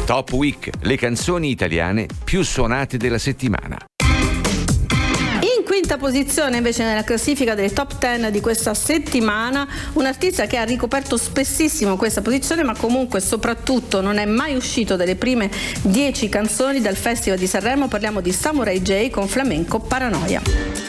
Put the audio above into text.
Top Week, le canzoni italiane più suonate della settimana. In quinta posizione invece nella classifica delle top 10 di questa settimana, un artista che ha ricoperto spessissimo questa posizione, ma comunque soprattutto non è mai uscito dalle prime 10 canzoni del Festival di Sanremo. Parliamo di Samurai J con Flamenco Paranoia.